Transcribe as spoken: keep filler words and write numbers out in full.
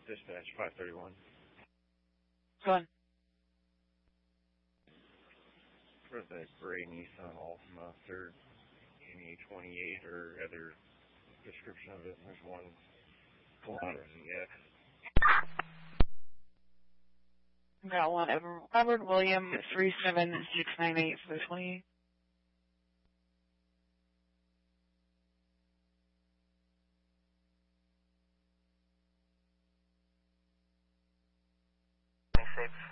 Dispatch five thirty-one. Go on. For the gray Nissan Altima third N A twenty-eight or other description of it, there's one pulled out of Z X. Got one. Robert William three seven six nine eight for the twenty-eight. Six.